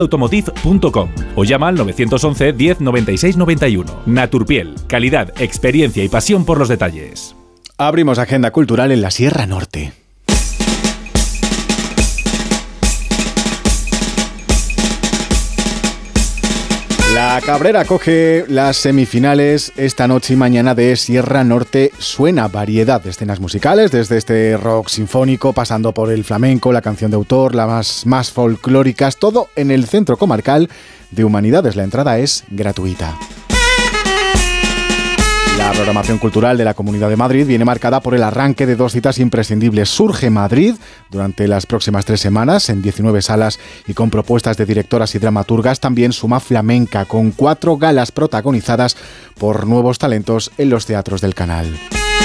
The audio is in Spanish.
Automotive.com o llama al 911 10 96 91. Naturpiel, calidad, experiencia y pasión por los detalles. Abrimos agenda cultural en la Sierra Norte. La Cabrera coge las semifinales esta noche y mañana de Sierra Norte Suena. Variedad de escenas musicales, desde este rock sinfónico, pasando por el flamenco, la canción de autor, las más folclóricas, todo en el Centro Comarcal de Humanidades. La entrada es gratuita. La programación cultural de la Comunidad de Madrid viene marcada por el arranque de 2 citas imprescindibles. Surge Madrid durante las próximas 3 semanas en 19 salas y con propuestas de directoras y dramaturgas. También suma Flamenca con 4 galas protagonizadas por nuevos talentos en los teatros del canal.